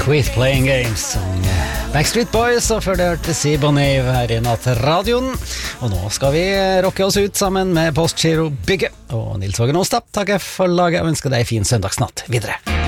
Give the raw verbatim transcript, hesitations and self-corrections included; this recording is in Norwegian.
Quit Playing Games, Backstreet Boys, og før det hørte Si Bonnie her i Nattradioen. Og nå skal vi rocke oss ut sammen med Postgiro Bygge. Og Nils Vågen Åstad takker for laget og ønsker deg fin søndagsnatt videre.